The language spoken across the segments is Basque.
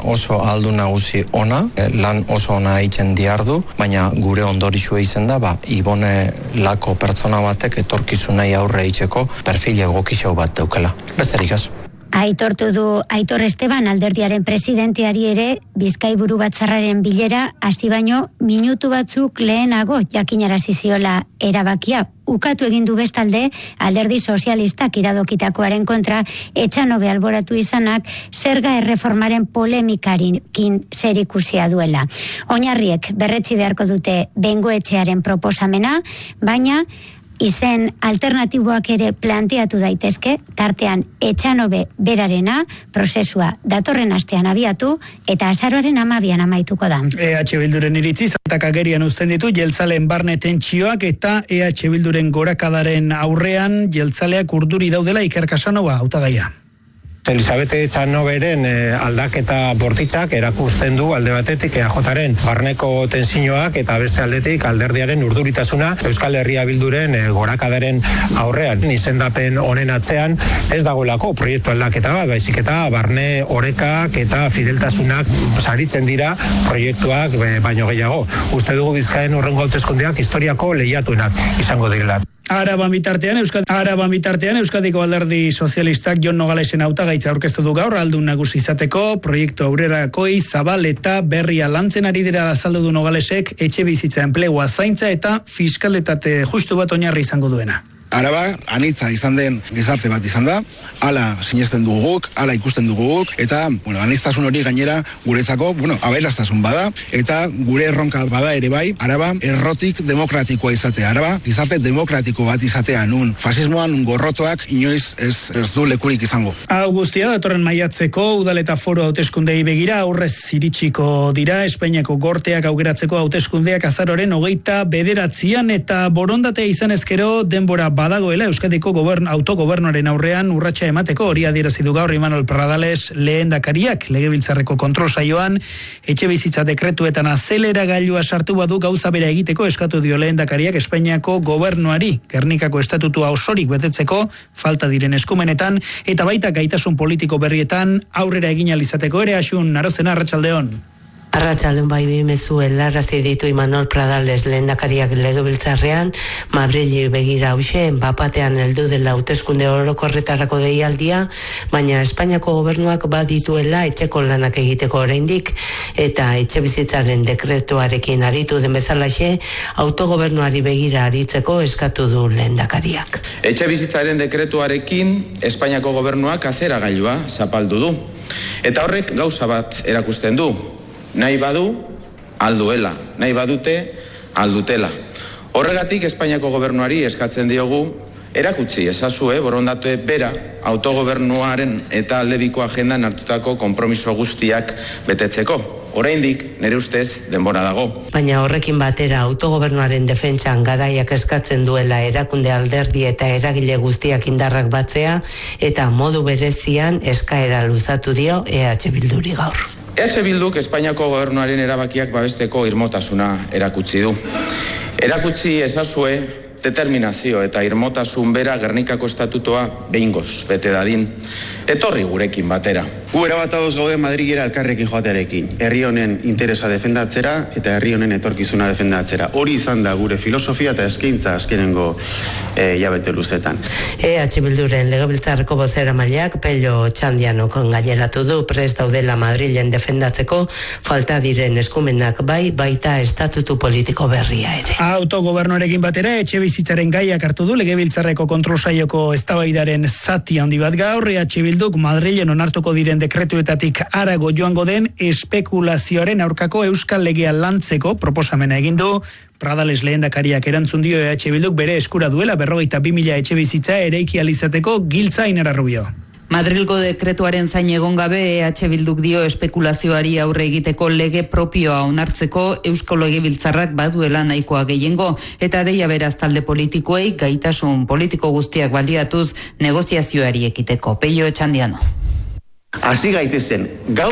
oso aldu nagusi ona, lan oso ona egiten diardu, baina gure ondorixua izen da, Ibone lako pertsona batek etorkizunei aurre egiteko perfil egokixau bat daukela. Besterik ez. Aitortu du Aitor Esteban alderdiaren presidenteari ere Bizkaiburu Batzarraren bilera hasi baino minutu batzuk lehenago jakinarazi ziola erabakia. Ukatu egin du bestalde alderdi sozialistak iradokitakoaren kontra Etxanobe alboratu izanak zerga erreformaren polemikarekin zerikusia duela. Oinarriek berretsi beharko dute Bengoetxearen proposamena, baina izen alternatiboak ere planteatu daitezke, tartean Etxanobe berarena, prozesua datorren astean abiatu eta azaroaren 12an amaituko da. EH Bilduren iritziz, zatak agerian uzten ditu jeltzaleen barne tentsioak eta EH Bilduren gorakadaren aurrean jeltzaleak urduri daudela Iker Casanova hautagaia. Elisabete Etxanoberen aldaketa bortitzak erakusten du alde batetik EAJaren barneko tensioak eta beste aldetik alderdiaren urduritasuna Euskal Herria Bilduren gorakadaren aurrean. Izendapen honen atzean ez dagoelako proiektu aldaketa bat, baizik eta barne orekak eta fideltasunak saritzen dira proiektuak baino gehiago. Uste dugu Bizkaien hurrengo hauteskundeak historiako lehiatuenak izango direla. Araban bitartean Euskadiko alderdi sozialistak Jon Nogalesen hautagaitza aurkeztu du gaur aldun nagusi izateko, proiektu aurrerakoi zabal eta berria lantzen ari dira azaldu du Nogalesek etxebizitza enplegua zaintza eta fiskalitate justu bat oinarri izango duena. Araba anitza izan den gizarte bat izan da, hala sinesten dugu guk, hala ikusten dugu guk, eta aniztasun hori gainera guretzako, aberastasun bada, eta gure erronka bada ere bai, Araba errotik demokratikoa izatea, Araba gizarte demokratiko bat izatea, nun fasismoan gorrotoak inoiz ez du lekurik izango. Guztia datorren maiatzeko udal eta foro hauteskundei begira aurrez iritsiko dira, Espainiako gorteak aukeratzeko hauteskundeak azaroren 29an eta borondatea izan ezkero denbora badagoela Euskadiko autogobernuaren aurrean urratsa emateko, hori adierazi du gaur Imanol Pradales lehendakariak legebiltzarreko kontrol saioan etxebizitza dekretuetan azeleragailua sartu badu gauza bera egiteko eskatu dio lehendakariak Espainiako gobernuari Gernikako estatutua osorik betetzeko falta diren eskumenetan eta baita gaitasun politiko berrietan aurrera egin ahal izateko ere. Asun Arozena, arratsaldeon. Arratsaldeon bai mezu helarazi ditu Imanol Pradales lehendakariak legebiltzarrean Madrili begira hauxe bapatean heldu dela hauteskunde orokorretarako deialdia, baina Espainiako gobernuak badituela etxeko lanak egiteko oraindik eta etxebizitzaren dekretuarekin aritu den bezalaxe autogobernuari begira aritzeko eskatu du lehendakariak. Etxebizitzaren dekretuarekin Espainiako gobernuak azeragailua zapaldu du. Eta horrek gauza bat erakusten du. Nahi badu, alduela. Nahi badute, aldutela. Horregatik Espainiako gobernuari eskatzen diogu erakutsi ezazue borondate bera autogobernuaren eta aldebiko agendan hartutako konpromiso guztiak betetzeko. Oraindik nire ustez denbora dago. Baina horrekin batera autogobernuaren defentsan garaiak eskatzen duela erakunde alderdi eta eragile guztiak indarrak batzea eta modu berezian eskaera luzatu dio EH Bilduri gaur. EH Bilduk Espainiako gobernuaren erabakiak babesteko irmotasuna erakutsi du. Erakutsi ezazue determinazio eta irmotasun bera Gernikako estatutoa behingoz bete dadin. Etorri gurekin batera. Gu erabat ados gaude Madrilera elkarrekin joatearekin. Herri honen interesa defendatzera eta herri honen etorkizuna defendatzera. Hori izan da gure filosofia eta eskaintza azkenengo hilabete luzetan. EH Bilduren legebiltzarreko bozeramaileak Pello Txandianok gaineratu du prest daudela Madrilen defendatzeko falta diren eskumenak baita estatutu politiko berria ere. Autogobernuarekin batera etxebizitzaren gaiak hartu du legebiltzarreko kontrolsaioko eztabaidaren zati handi bat gaur. EH Bilduk Madrilen onartuko diren dekretuetatik harago joango den espekulazioaren aurkako euskal legea lantzeko proposamena egin du. Pradales lehendakariak erantzun dio EH Bilduk bere eskura duela 52.000 etxebizitza eraiki ahal izateko giltza Ainara Rubio. Madrilgo dekretuaren zain egon gabe EH Bilduk dio espekulazioari aurre egiteko lege propioa onartzeko Eusko Legebiltzarrak baduela nahikoa gehiengo eta deia beraz talde politikoei gaitasun politiko guztiak baliatuz negoziazioari ekiteko. Pello Txandiano. Hasi gaitezen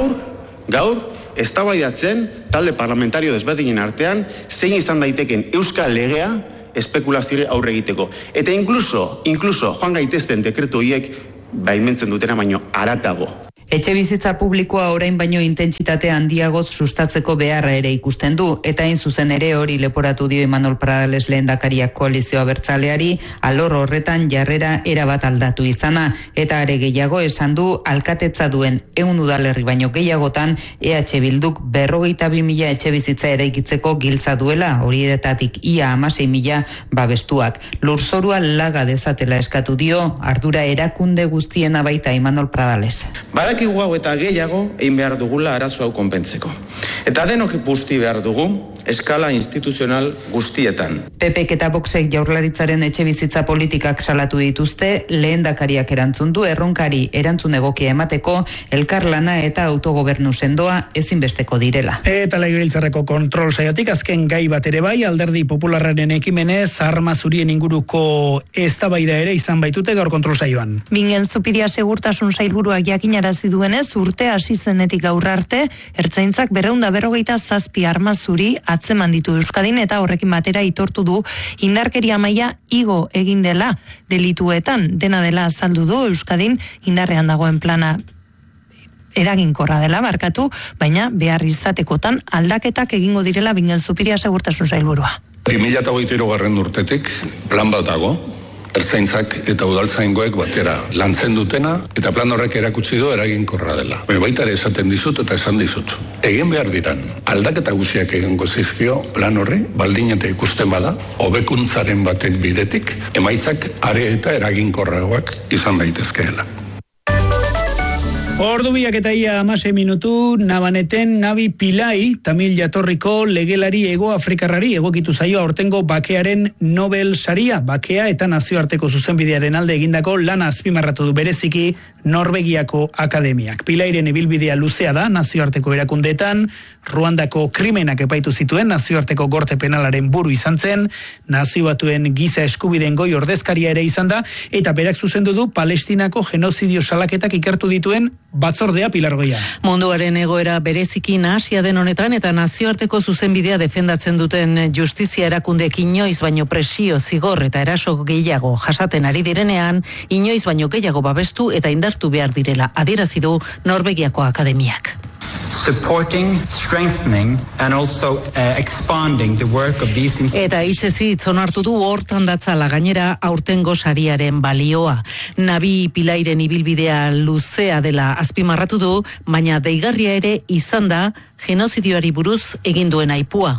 gaur eztabaidatzen talde parlamentario desberdinen artean zein izan daiteken euskal legea espekulazioari aurre egiteko. Eta inkluso joan gaitezen dekretu horiek baimentzen dutena baino haratago. Etxe bizitza publikoa orain baino intentsitate handiagoz sustatzeko beharra ere ikusten du, eta hain zuzen ere hori leporatu dio Imanol Pradales lehendakariak koalizio abertzaleari, alor horretan jarrera erabat aldatu izana, eta are gehiago esan du alkatetza duen 100 udalerri baino gehiagotan EH Bilduk 52.000 etxe bizitza eraikitzeko giltza duela, horietatik ia 16.000 babestuak. Lurzorua laga dezatela eskatu dio, ardura erakunde guztiena baita Imanol Pradales. Badakigu hau eta gehiago egin behar dugula arazo hau konpentzeko. Eta denok busti behar dugu eskala instituzional guztietan. PPek eta Voxek Jaurlaritzaren etxe bizitza politikak salatu dituzte, lehendakariak erantzun du erronkari erantzun egokia emateko elkarlana eta autogobernu sendoa ezinbesteko direla. Eta Legebiltzarreko kontrol saiotik azken gai bat ere bai, Alderdi Popularraren ekimenez arma zurien inguruko eztabaida ere izan baitute gaur kontrol saioan. Bingen Zupiria segurtasun sailburuak jakinarazi duenez, urte hasi zenetik gaur arte, ertzaintzak 257 arma zuri atzeman ditu Euskadin, eta horrekin batera aitortu du indarkeria maila igo egin dela delituetan. Dena dela azaldu du Euskadin indarrean dagoen plana eraginkorra dela barkatu, baina behar izatekotan aldaketak egingo direla Bingen Zupiria segurtasun sailburua. 2023 urtetik plan bat dago, ertzaintzak eta udaltzaingoek batera lantzen dutena, eta plan horrek erakutsi du eraginkorra dela. Baita ere esaten dizut eta esan dizut. Egin behar diran, aldaketa guziak egingo zaizkio plan horri, baldin eta ikusten bada, hobekuntzaren baten bidetik, emaitzak are eta eraginkorragoak izan daitezkeela. Ordu biak eta ia 16 minutu, Nabaneten Nabi Pillai, Tamil jatorriko legelari Hego Afrikarrari egokitu zaio aurtengo bakearen Nobel saria, bakea eta nazioarteko zuzenbidearen alde egindako lana azpimarratu du bereziki Norvegiako Akademiak. Pillairen ibilbidea luzea da nazioarteko erakundeetan, Ruandako krimenak epaitu zituen nazioarteko gorte penalaren buru izan zen, Nazio Batuen giza eskubideen goi ordezkaria ere izan da, eta berak zuzendu du Palestinako genozidio salaketak ikertu dituen batzordea Pilar Goia. Munduaren egoera bereziki nahasia den honetan eta nazioarteko zuzenbidea defendatzen duten justizia erakundeek inoiz baino presio, zigor eta eraso gehiago jasaten ari direnean, inoiz baino gehiago babestu eta indartu behar direla adierazi du Norvegiako Akademiak. Supporting, strengthening and also expanding the work of these institutions. Eta hitzez onartu du hortan datzala gainera aurtengo sariaren balioa. Nabi Pillairen ibilbidea luzea dela azpimarratu du, baina deigarria ere izan da genozidioari buruz egin duen aipua.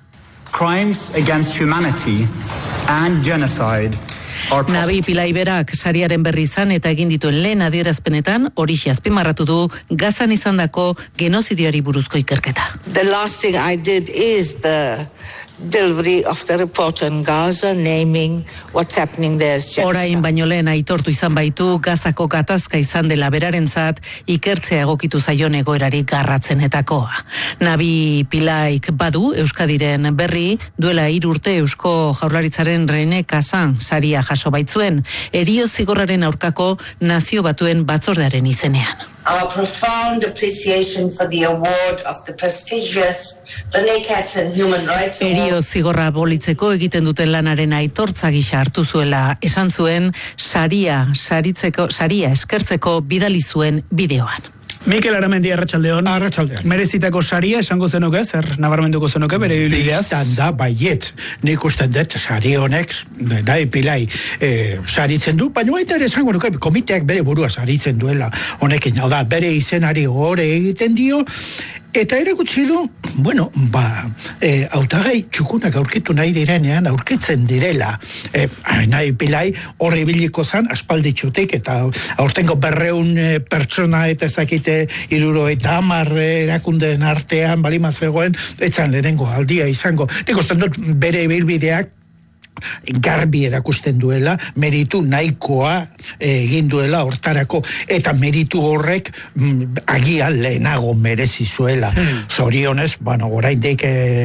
Crimes against humanity and genocide. Nabi Pillai berak sariaren berri izan eta egin dituen lehen adierazpenetan horixe azpimarratu du Gazan izandako genozidioari buruzko ikerketa. The last thing I did is the delivery of the report on Gaza, naming what's happening there as genocide. Orain baino lehen aitortu izan baitu Gazako gatazka izan dela berarentzat ikertzea egokitu zaion egoerari garratzenetakoa. Nabi Pillaik badu Euskadiren berri, duela 3 urte Eusko Jaurlaritzaren Reine Kazan saria jaso baitzuen, erio zigorraren aurkako Nazio Batuen batzordearen izenean. Our profound appreciation for the award of the prestigious René Cassin Human Rights Award. Erio zigorra abolitzeko egiten duten lanaren aitortza gisa hartu zuela esan zuen saria eskertzeko bidali zuen bideoan. Mikel Aramendi, arratsaldeon. Arratsaldeon. Merezitako saria esango zenuke, zer nabarmenduko zenuke bere ibilbideaz? Bistan da baiet. Nik usten dut sari honek, Nabi Pillai saritzen du, baina baita ere esango nuke komiteak bere burua saritzen duela honekin. Hau da, bere izenari gore egiten dio, eta erakutsi du, hautagai txukunak aurkitu nahi direnean, aurkitzen direla. Nabi Pillai horri biliko zan, aspalditxutik, eta aurtengo 200 pertsona eta ezakite 70 erakundeen artean balima zegoen, etzan lehenengo aldia izango. Nik usten dut bere ibilbideak garbi erakusten duela, meritu nahikoa egin duela hortarako, eta meritu horrek agian lehenago merezi zuela. Zorionez, oraindik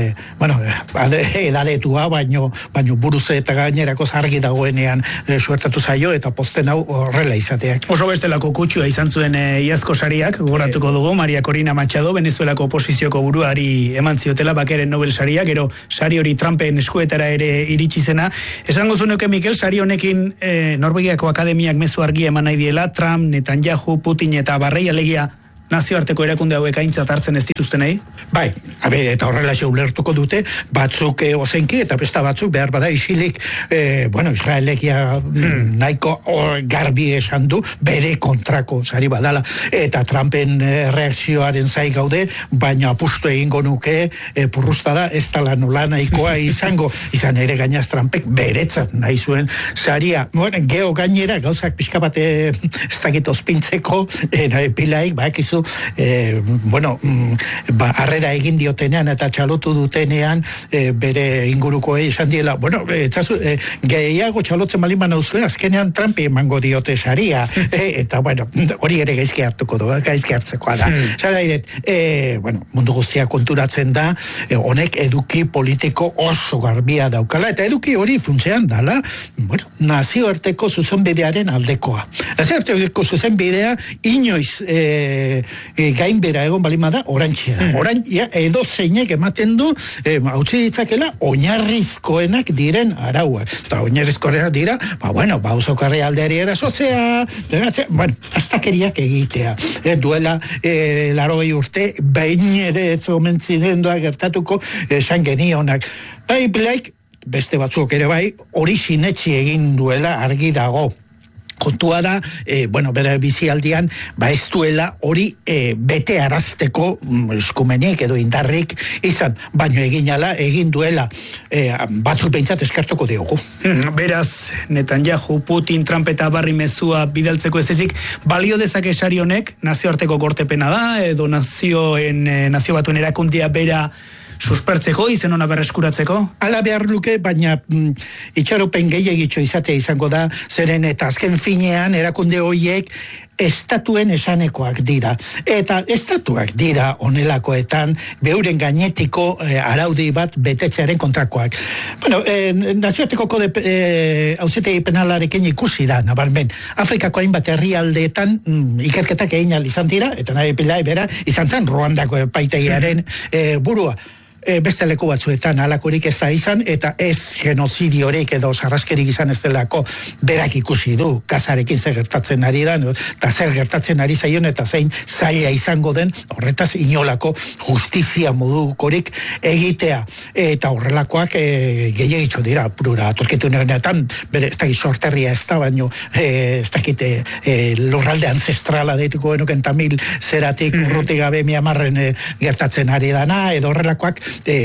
edadetua, baino buruz eta gainerako argi dagoenean suertatu zaio, eta posten hau horrela izateak. Oso bestelako kutsua izan zuen iazko sariak, gogoratuko dugu, Maria Corina Machado, Venezuelako oposizioko buruari eman ziotela bakearen Nobel saria, gero sari hori Trumpen eskuetara ere iritsi zen zuzena. Esango zunuke, Mikel, sari honekin Norvegiako Akademiak mezu argia eman nahi diela, Trump, Netanyahu, Putin eta Barrei alegia nazioarteko erakunde hauek aintzat hartzen ez dituztenei? Bai, eta horrelaxe ulertuko dute, batzuk ozenki eta besta batzuk behar bada isilik, Israelekia nahiko garbi esan du, bere kontrako sari badala, eta Trumpen reakzioaren zai gaude, baina apustu egingo nuke purrustada ez tala nola nahikoa izan ere gainaz Trumpek beretzat nahi zuen saria. Geo gainera, gauzak pixka bate ez dakit ospintzeko, pilaik, bakizu harrera egin diotenean eta txalotu dutenean bere inguruko izan diela, gehiago txalotzen balin banauzue, azkenean Trumpi emango diote saria, eta hori ere gaizki hartuko du, gaizki hartzekoa da. Zara iret, mundu guztia konturatzen da, honek eduki politiko oso garbia daukala, eta eduki hori funtzean dala, nazioarteko zuzenbidearen aldekoa. Nazioarteko zuzenbidea inoiz gainbera egon balimada orantxea. Orantxea edo zeinek ematen du hautsi ditzakela oinarrizkoenak diren arauak. Eta oinarrizkoenak dira, auzokarri aldeari erasotzea, astakeriak egitea. Duela 80 urte, behin ere ez omentzidendoa gertatuko esan genionak. Beste batzuk ere bai, hori sinetxi egin duela argi dago. Kontua da, bere bizialdian, ez duela hori bete arazteko eskumenik edo indarrik izan, baino egin duela batzuk behintzat eskartuko diogu. Beraz, Netanyahu, Putin, Trump eta Barri mezua bidaltzeko ez ezik, balio dezake sari honek, nazioarteko gortepena da, edo nazio batuen erakundia bera suspertzeko, izen ona berreskuratzeko? Hala behar luke, baina itxaropen gehiagitxo izatea izango da, zeren eta azken finean erakunde horiek estatuen esanekoak dira. Eta estatuak dira honelakoetan beuren gainetiko araudi bat betetzearen kontrakoak. Nazioarteko kode auzitegi penalarekin ikusi da, nabarmen. Afrikako hainbat herrialdeetan ikerketak egin izan dira, eta nahi pilai bera izan zen Ruandako epaitegiaren burua. Beste leku batzuetan halakorik ez da izan, eta ez genozidiorik edo sarraskerik izan ez delako berak ikusi du, Gazarekin zer gertatzen ari da, eta zer gertatzen ari zaion, eta zein zaila izango den, horretaz inolako justizia modukorik egitea. Eta horrelakoak gehiagitxo dira, burura, atorkitu nerenetan, bere ez dakit sorterria ez da, baino ez dakit lurralde ancestrala deituko genuken tamil zeratik urruti gabe Miamarren gertatzen ari dana, edo horrelakoak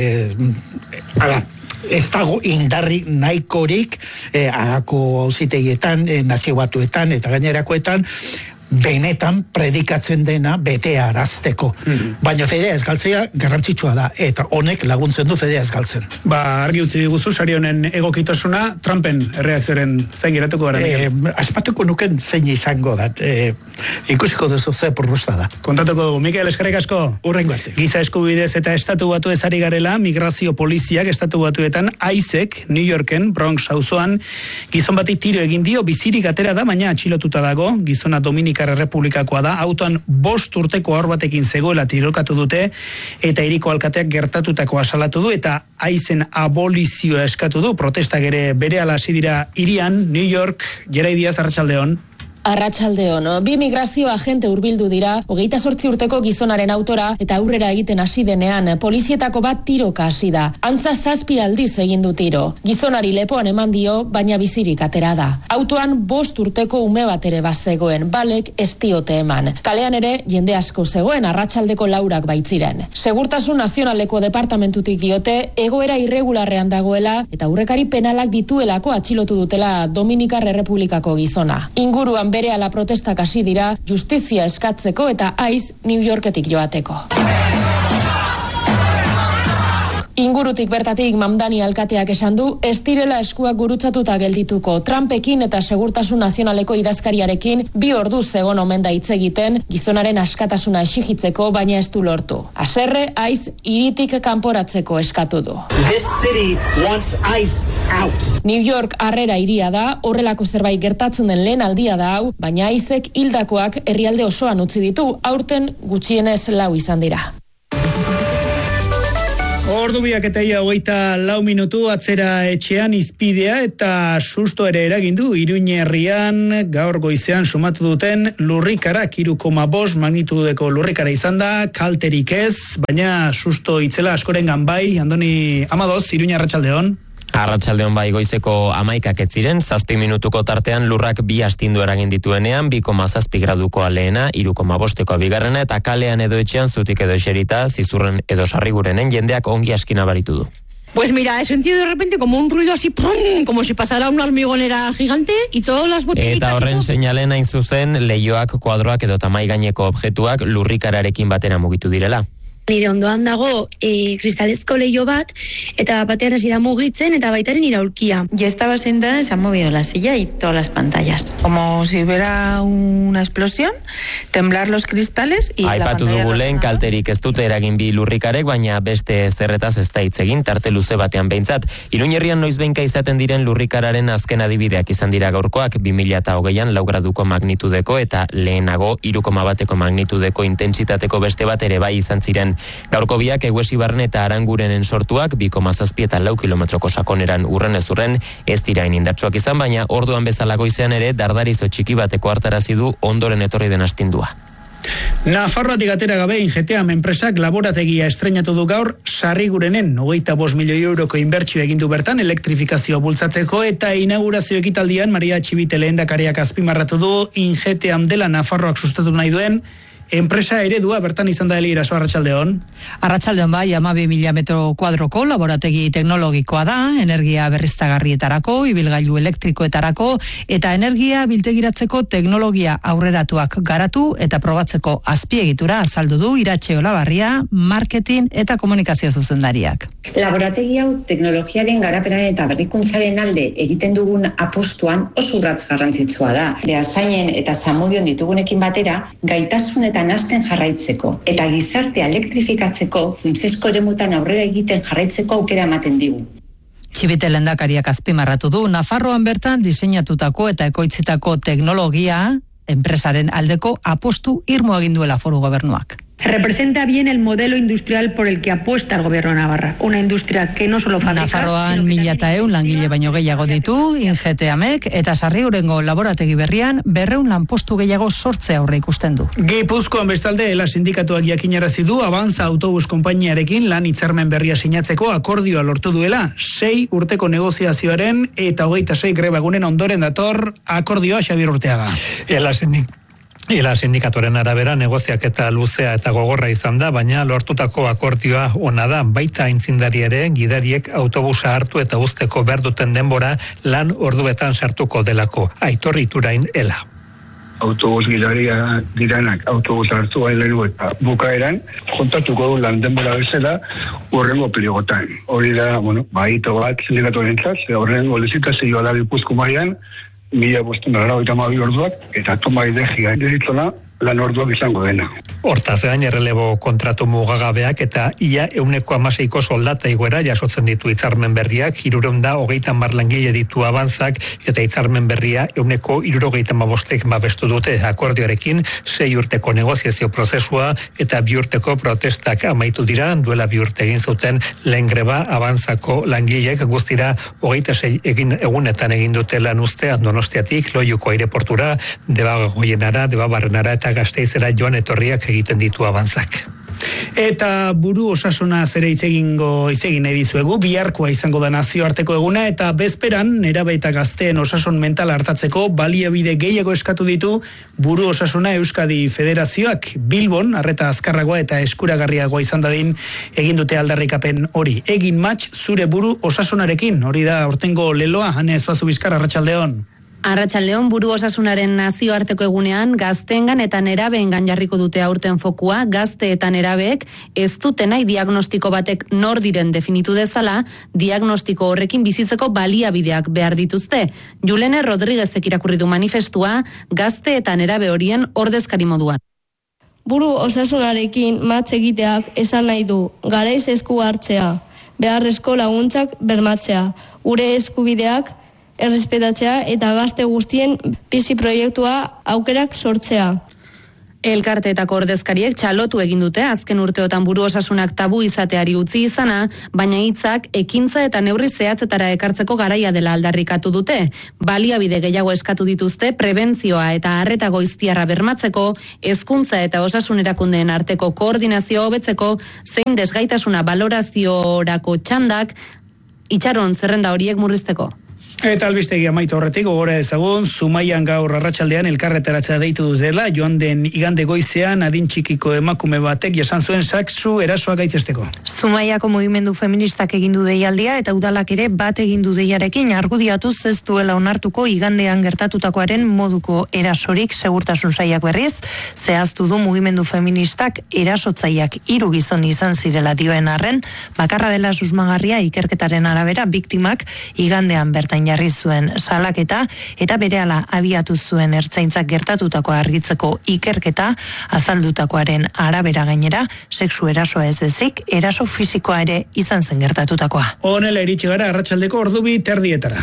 ez dago indarri nahikorik agako auzitegietan, nazio batuetan eta gainerakoetan benetan predikatzen dena betea arazteko. Baina fedea ez galtzea garrantzitsua da, eta honek laguntzen du fedea ez galtzen. Argi utzi diguzu, sari honen egokitasuna, Trumpen erreakzioaren zain geratuko gara? Aspatuko nuken zein izango da. Ikusiko duzu ze porrusta da. Kontatuko dugu, Mikel, eskerrik asko. Urrengo arte. Giza eskubidez eta estatu batu ezari garela, migrazio poliziak estatu batuetan, Aizek, New Yorken, Bronx auzoan, gizon bati tiro egin dio, bizirik atera da, baina atxilotuta dago, gizona Dominikar Errepublikakoa da, autoan 5 urteko haur batekin zegoela tirokatu dute, eta hiriko alkateak gertatutako asalatu du, eta Aizen abolizioa eskatu du, protestak ere berehala hasi dira hirian, New York. Gerai Diaz, arratsaldeon. Arratsaldeon, bi migrazio agente hurbildu dira, 28 urteko gizonaren autora eta aurrera egiten hasi denean, polizietako bat tiroka hasi da. Antza 7 aldiz egin du tiro. Gizonari lepoan eman dio, baina bizirik atera da. Autoan 5 urteko ume bat ere bazegoen, balek ez diote eman. Kalean ere, jende asko zegoen, arratsaldeko 4 baitziren. Segurtasun Nazionaleko departamentutik diote, egoera irregularrean dagoela, eta aurrekari penalak dituelako atxilotu dutela Dominikar Errepublikako gizona. Inguruan berehala protestak hasi dira, justizia eskatzeko eta Aiz New Yorketik joateko. Ingurutik bertatik Mamdani alkateak esan du, ez direla eskuak gurutzatuta geldituko. Trumpekin eta Segurtasun Nazionaleko idazkariarekin 2 orduz egon omen da hitz egiten, gizonaren askatasuna exigitzeko, baina ez du lortu. Haserre, Aiz hiritik kanporatzeko eskatu du. This city wants Ice out. New York harrera hiria da, horrelako zerbait gertatzen den lehen aldia da hau, baina Aizek hildakoak herrialde osoan utzi ditu, aurten gutxienez 4 izan dira. Ordu biak eta ia 24 minutu atzera etxean izpidea eta susto ere eragindu Iruñe herrian gaur goizean sumatu duten lurrikarak 3,5 magnitudeko lurrikara izan da, kalterik ez, baina susto itzela askorengan bai. Andoni Amadoz, Iruñe arratsaldeon. Arratsaldeon bai, goizeko 11 ez ziren, 7 minutuko tartean lurrak 2 astindu eragin dituenean, 2,7 gradukoa lehena, 3,5koa bigarrena eta kalean edo etxean zutik edo eserita, zizurren edo sarrigurenen jendeak ongi askina baritu du. Pues mira, he sentido de repente como un ruido así, ¡pum!, como si pasara una hormigonera gigante y todas las botellitas... Eta horren seinalen hain zuzen, leioak, kuadroak edo tamai gaineko objektuak lurrikararekin batera mugitu direla. Nire ondoan dago kristalezko leio bat, eta batean hasi da mugitzen, eta baitaren iraulkia. Ya estaba sentada, se ha movido la silla y todas las pantallas. Como si hubiera una explosión, temblar los cristales y aipatu dugu lehen kalterik ez dute eragin bi lurrikarek, baina beste zerretaz ez da hitz egin, tarte luze batean behintzat. Iruñerrian noizbehinka izaten diren lurrikararen azken adibideak izan dira gaurkoak, 2020an 4 graduko magnitudeko eta lehenago 3,1ko magnitudeko intentsitateko beste bat ere bai izan ziren. Gaurko biak Eguesibarren eta Arangurenen sortuak 2,7 eta 4 kilometroko sakoneran urren ez urren ez dira indartsuak izan, baina orduan bezala goizean ere dardarizo txiki bateko hartarazi du ondoren etorri den astindua. Nafarroatik atera gabe Ingeteam enpresak laborategia estreinatu du gaur Sarrigurenen 25 milioi euroko inbertsio egin du bertan elektrifikazio bultzatzeko eta inaugurazio ekitaldian Maria Txibite lehendakariak azpimarratu du Ingeteam dela Nafarroak sustatu nahi duen enpresa eredua bertan izan da Eliraso arratsaldeon. Arratsaldeon bai, 12.000 metro kuadroko laborategi teknologikoa da, energia berriztagarrietarako, ibilgailu elektrikoetarako eta energia biltegiratzeko teknologia aurreratuak garatu eta probatzeko azpiegitura azaldu du Iratxe Olabarria, marketing eta komunikazio zuzendariak. Laborategi hau teknologiaren garapenaren eta berrikuntzaren alde egiten dugun apostuan oso urrats garrantzitsua da. Beasainen eta Zamudion ditugunekin batera, gaitasun eta nazten jarraitzeko eta gizartea elektrifikatzeko funtsezko eremutan aurrera egiten jarraitzeko aukera ematen digu. Txibite lehendakariak azpimarratu du Nafarroan bertan diseinatutako eta ekoitzitako teknologia enpresaren aldeko apostu irmo egin duela Foru Gobernuak. Representa bien el modelo industrial por el que apuesta el Gobierno de Navarra. Una industria que no solo fabrica... Nafarroan 1.100 langile baino gehiago ditu, Ingeteamek, eta Sarrigurengo laborategi berrian 200 lanpostu gehiago sortzea aurre ikusten du. Gipuzkoan bestalde, Ela sindikatuak jakinarazi du Avanza autobus konpainiarekin lan hitzarmen berria sinatzeko akordioa lortu duela. 6 urteko negoziazioaren eta 26 greba egunen ondoren dator akordioa. Xabier Urteaga. Ela sindikatuaren arabera negoziaketa luzea eta gogorra izan da, baina lortutako akordioa ona da, baita aintzindari ere gidariek autobusa hartu eta uzteko behar duten denbora lan orduetan sartuko delako. Aitor Iturain Ela. Autobus gidaria diranak autobus hartu gaileru eta bukaeran kontatuko du lan denbora bezala horrengo pligotan. Hori da, baito bat sindikatuaren txat, horrengo lizitazioa da Gipuzko mailan 1.592 orduak, eta toma idegia deritzola lan orduak izango dena. Hortaz gain errelebo kontratu mugagabeak eta ia 116ko soldata igoera jasotzen ditu hitzarmen berriak, 330 langile ditu Avanzak eta hitzarmen berria 175ek babestu dute akordioarekin. 6 urteko negoziazio prozesua eta 2 urteko protestak amaitu dira, duela 2 urte egin zuten lehen greba Avanzako langileek guztira 26 egunetan egin dute lan ustea Donostiatik Loiuko aireportura, Debagoienara, Debabarrenara eta Gasteizera joan etorriak egiten ditu Avanzak. Eta buru osasuna zere itzegin nahi dizuegu, biharkoa izango da nazioarteko eguna eta bezperan nerabe eta gazteen osasun mental hartatzeko baliabide gehiago eskatu ditu buru osasuna Euskadi Federazioak. Bilbon, arreta azkarragoa eta eskuragarriagoa izan dadin egin dute aldarrikapen hori. Egin match zure buru osasunarekin, hori da aurtengo leloa. Hane Zuazu Bizkar, arratsaldeon. Arratsaldeon, buru osasunaren nazioarteko egunean gazteengan eta nerabeengan jarriko dute aurten fokua. Gazte eta nerabeek ez dute nahi diagnostiko batek nor diren definitu dezala, diagnostiko horrekin bizitzeko baliabideak behar dituzte. Julene Rodriguezek irakurri du manifestua gazte eta nerabe horien ordezkari moduan. Buru osasunarekin matz egiteak esan nahi du garaiz esku hartzea, beharrezko laguntzak bermatzea, gure eskubideak errespetatzea eta gazte guztien bizi proiektua aukerak sortzea. Elkarteetako ordezkariek txalotu egin dute azken urteotan buru osasunak tabu izateari utzi izana, baina hitzak ekintza eta neurri zehatzetara ekartzeko garaia dela aldarrikatu dute. Baliabide gehiago eskatu dituzte prebentzioa eta arreta goiztiarra bermatzeko, hezkuntza eta osasun erakundeen arteko koordinazioa hobetzeko, zein desgaitasuna baloraziorako txandak, itxaron zerrenda horiek murrizteko. Eta albistegi amaitu horretik, gogora ezagun, Zumaian gaur arratsaldean elkarretaratzea deitu dutela, joan den igande goizean adin txikiko emakume batek jasan zuen sexu erasoa gaitzesteko. Zumaiako mugimendu feministak egindu deialdia eta udalak ere bat egindu deiarekin argudiatuz ez duela onartuko igandean gertatutakoaren moduko erasorik. Segurtasun sailak berriz zehaztu du mugimendu feministak erasotzaileak 3 gizon izan zirela dioen arren, bakarra dela susmagarria ikerketaren arabera biktimak igandean bertan jarri zuen salaketa eta berehala abiatu zuen ertzaintzak gertatutako argitzeko ikerketa, azaldutakoaren arabera gainera sexu erasoa ez ezik, eraso fisikoa ere izan zen gertatutakoa. Honela iritsi gara arratsaldeko 2:30.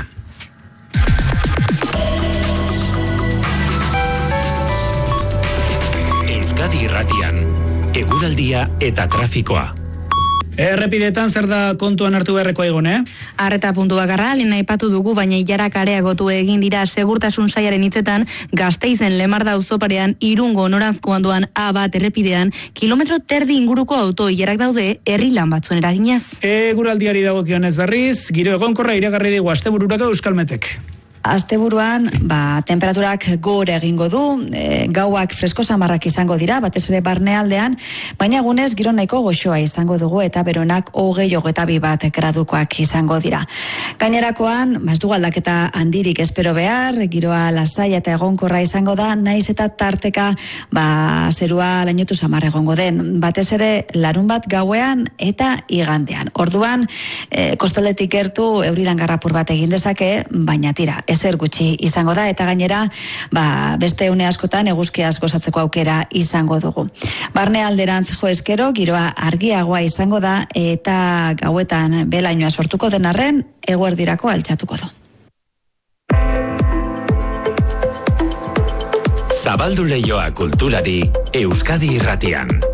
Euskadi Irratian, eguraldia eta trafikoa. Errepidetan zer da kontuan hartu beharrekoa Igone? Arreta puntu bakarra, lehen aipatu dugu, baina ilarak areagotu egin dira segurtasun sailaren hitzetan, Gasteizen Lemarda auzoparean Irungo noranzkoan doan A1 errepidean, kilometro terdi inguruko auto ilarak daude herri lan batzuen eraginez. Eguraldiari dagokionez berriz, giro egonkorra iragarri digu astebururako Euskalmetek. Asteburuan, temperaturak gora egingo du, gauak fresko samarrak izango dira, batez ere barnealdean, baina egunez giro nahiko goxoa izango dugu eta beronak 20-22 gradukoak izango dira. Gainerakoan, ez dugu aldaketa handirik espero behar, giroa lasai eta egonkorra izango da, naiz eta tarteka zerua lainotu samar egongo den, batez ere larun bat gauean eta igandean. Orduan, kostaldetik gertu euriran garrapur bat egin dezake, baina tira, ezer gutxi izango da eta gainera beste une askotan eguzkiaz gozatzeko aukera izango dugu. Barne alderantz jo eskero giroa argiagoa izango da eta gauetan belainoa sortuko den arren eguerdirako altxatuko du. Zabaldu leioa kulturari Euskadi Irratian.